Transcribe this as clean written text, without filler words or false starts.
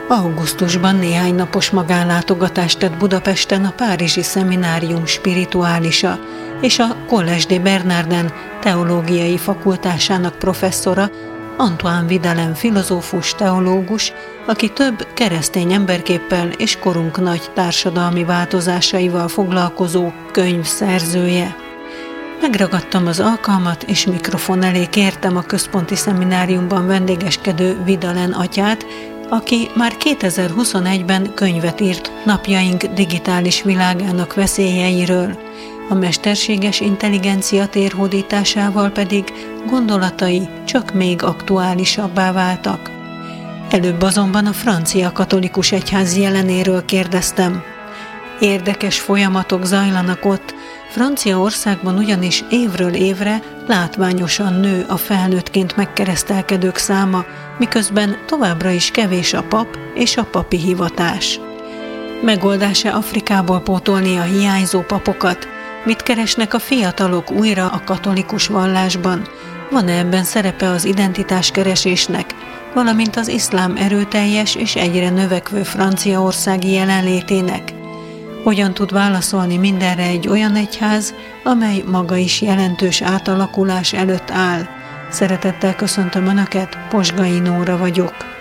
Augusztusban néhány napos magánlátogatást tett Budapesten a Párizsi Szeminárium spirituálisa és a Collège de Bernardin teológiai fakultásának professzora, Antoine Vidalin filozófus, teológus, aki több keresztény emberképpel és korunk nagy társadalmi változásaival foglalkozó könyv szerzője. Megragadtam az alkalmat, és mikrofon elé kértem a központi szemináriumban vendégeskedő Vidalin atyát, aki már 2021-ben könyvet írt napjaink digitális világának veszélyeiről, a mesterséges intelligencia térhódításával pedig gondolatai csak még aktuálisabbá váltak. Előbb azonban a francia katolikus egyház jelenéről kérdeztem. Érdekes folyamatok zajlanak ott, Franciaországban ugyanis évről évre látványosan nő a felnőttként megkeresztelkedők száma, miközben továbbra is kevés a pap és a papi hivatás. Megoldás-e Afrikából pótolni a hiányzó papokat? Mit keresnek a fiatalok újra a katolikus vallásban? Van-e ebben szerepe az identitáskeresésnek, valamint az iszlám erőteljes és egyre növekvő franciaországi jelenlétének? Hogyan tud válaszolni mindenre egy olyan egyház, amely maga is jelentős átalakulás előtt áll? Szeretettel köszöntöm Önöket, Posgai Nóra vagyok.